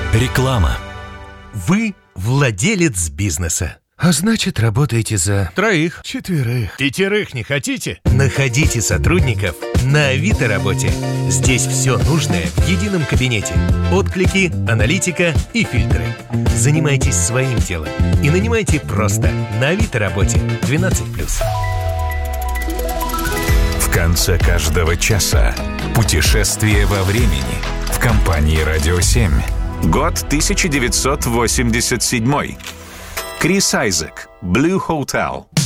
Реклама. Вы владелец бизнеса. А значит, работаете за... 3, 4. 5 не хотите? Находите сотрудников на Авито работе. Здесь все нужное в едином кабинете. Отклики, аналитика и фильтры. Занимайтесь своим делом и нанимайте просто на Авито работе 12+. В конце каждого часа путешествие во времени в компании «Радио 7». Год 1987. Крис Айзек, Blue Hotel.